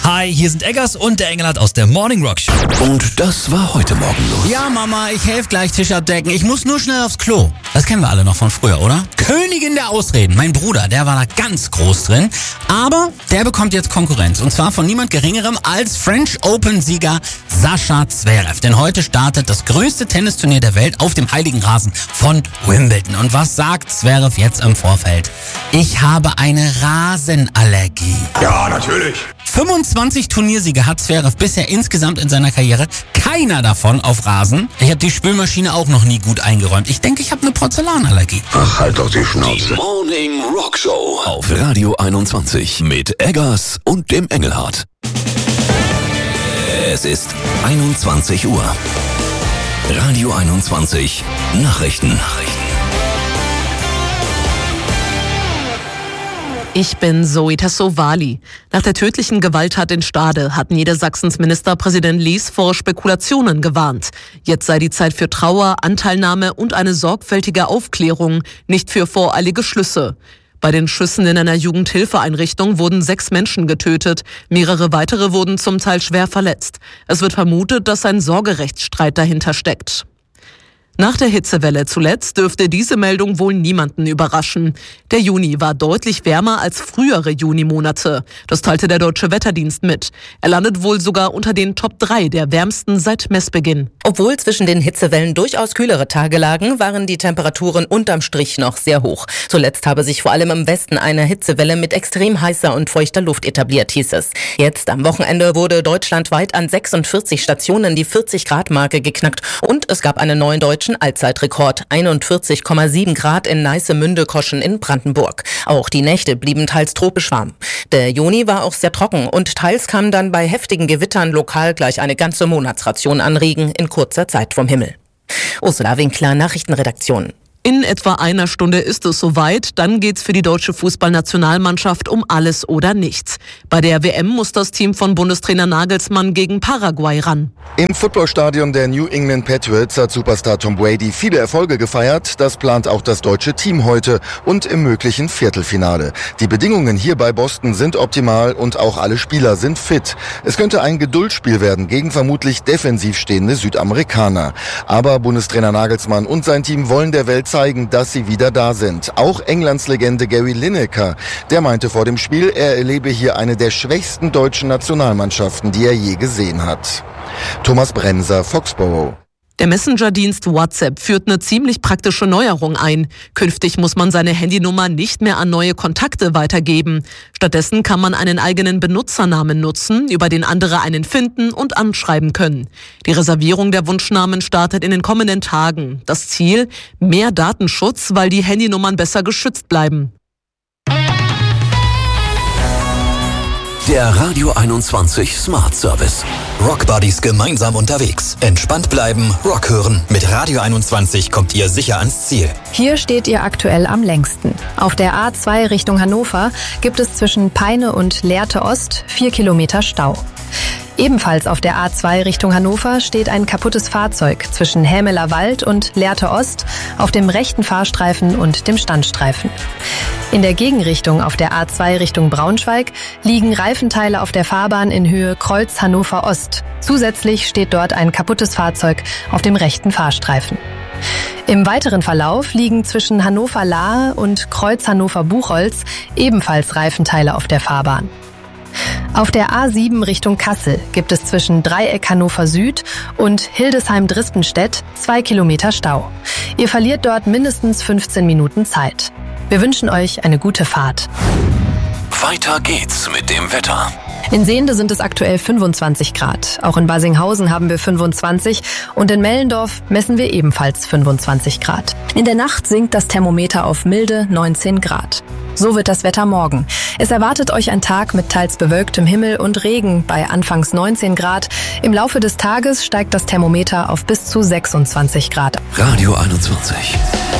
Hi, hier sind Eggers und der Engelhardt aus der Morning Rock Show. Und das war heute Morgen los. Ja, Mama, ich helfe gleich Tisch abdecken. Ich muss nur schnell aufs Klo. Das kennen wir alle noch von früher, oder? Königin der Ausreden. Mein Bruder, der war da ganz groß drin. Aber der bekommt jetzt Konkurrenz. Und zwar von niemand Geringerem als French Open-Sieger Sascha Zverev. Denn heute startet das größte Tennisturnier der Welt auf dem heiligen Rasen von Wimbledon. Und was sagt Zverev jetzt im Vorfeld? Ich habe eine Rasenallergie. Ja, natürlich. 25 Turniersiege hat Zverev bisher insgesamt in seiner Karriere. Keiner davon auf Rasen. Ich habe die Spülmaschine auch noch nie gut eingeräumt. Ich denke, ich habe eine Porzellanallergie. Ach, halt doch die Schnauze. Die Morning Rock Show Auf Radio 21 mit Eggers und dem Engelhardt. Es ist 21 Uhr. Radio 21 Nachrichten. Ich bin Zoe Tassovali. Nach der tödlichen Gewalttat in Stade hat Niedersachsens Ministerpräsident Lies vor Spekulationen gewarnt. Jetzt sei die Zeit für Trauer, Anteilnahme und eine sorgfältige Aufklärung, nicht für voreilige Schlüsse. Bei den Schüssen in einer Jugendhilfeeinrichtung wurden 6 Menschen getötet. Mehrere weitere wurden zum Teil schwer verletzt. Es wird vermutet, dass ein Sorgerechtsstreit dahinter steckt. Nach der Hitzewelle zuletzt dürfte diese Meldung wohl niemanden überraschen. Der Juni war deutlich wärmer als frühere Junimonate. Das teilte der Deutsche Wetterdienst mit. Er landet wohl sogar unter den Top 3 der wärmsten seit Messbeginn. Obwohl zwischen den Hitzewellen durchaus kühlere Tage lagen, waren die Temperaturen unterm Strich noch sehr hoch. Zuletzt habe sich vor allem im Westen eine Hitzewelle mit extrem heißer und feuchter Luft etabliert, hieß es. Jetzt am Wochenende wurde deutschlandweit an 46 Stationen die 40-Grad-Marke geknackt und es gab einen neuen deutschen Allzeitrekord, 41,7 Grad in Neissemünde-Koschen in Brandenburg. Auch die Nächte blieben teils tropisch warm. Der Juni war auch sehr trocken und teils kam dann bei heftigen Gewittern lokal gleich eine ganze Monatsration an Regen in kurzer Zeit vom Himmel. Ursula Winkler, Nachrichtenredaktion. In etwa einer Stunde ist es soweit. Dann geht's für die deutsche Fußballnationalmannschaft um alles oder nichts. Bei der WM muss das Team von Bundestrainer Nagelsmann gegen Paraguay ran. Im Footballstadion der New England Patriots hat Superstar Tom Brady viele Erfolge gefeiert. Das plant auch das deutsche Team heute und im möglichen Viertelfinale. Die Bedingungen hier bei Boston sind optimal und auch alle Spieler sind fit. Es könnte ein Geduldsspiel werden gegen vermutlich defensiv stehende Südamerikaner. Aber Bundestrainer Nagelsmann und sein Team wollen der Welt zeigen, dass sie wieder da sind. Auch Englands Legende Gary Lineker, der meinte vor dem Spiel, er erlebe hier eine der schwächsten deutschen Nationalmannschaften, die er je gesehen hat. Thomas Bremser, Foxborough. Der Messenger-Dienst WhatsApp führt eine ziemlich praktische Neuerung ein. Künftig muss man seine Handynummer nicht mehr an neue Kontakte weitergeben. Stattdessen kann man einen eigenen Benutzernamen nutzen, über den andere einen finden und anschreiben können. Die Reservierung der Wunschnamen startet in den kommenden Tagen. Das Ziel? Mehr Datenschutz, weil die Handynummern besser geschützt bleiben. Der Radio 21 Smart Service. Rock Buddies gemeinsam unterwegs. Entspannt bleiben, Rock hören. Mit Radio 21 kommt ihr sicher ans Ziel. Hier steht ihr aktuell am längsten. Auf der A2 Richtung Hannover gibt es zwischen Peine und Lehrte Ost 4 Kilometer Stau. Ebenfalls auf der A2 Richtung Hannover steht ein kaputtes Fahrzeug zwischen Hämeler Wald und Lehrte Ost auf dem rechten Fahrstreifen und dem Standstreifen. In der Gegenrichtung auf der A2 Richtung Braunschweig liegen Reifenteile auf der Fahrbahn in Höhe Kreuz Hannover Ost. Zusätzlich steht dort ein kaputtes Fahrzeug auf dem rechten Fahrstreifen. Im weiteren Verlauf liegen zwischen Hannover-Lahe und Kreuz Hannover-Buchholz ebenfalls Reifenteile auf der Fahrbahn. Auf der A7 Richtung Kassel gibt es zwischen Dreieck Hannover Süd und Hildesheim-Drispenstedt 2 Kilometer Stau. Ihr verliert dort mindestens 15 Minuten Zeit. Wir wünschen euch eine gute Fahrt. Weiter geht's mit dem Wetter. In Sehnde sind es aktuell 25 Grad. Auch in Basinghausen haben wir 25 und in Mellendorf messen wir ebenfalls 25 Grad. In der Nacht sinkt das Thermometer auf milde 19 Grad. So wird das Wetter morgen. Es erwartet euch ein Tag mit teils bewölktem Himmel und Regen bei anfangs 19 Grad. Im Laufe des Tages steigt das Thermometer auf bis zu 26 Grad. Radio 21.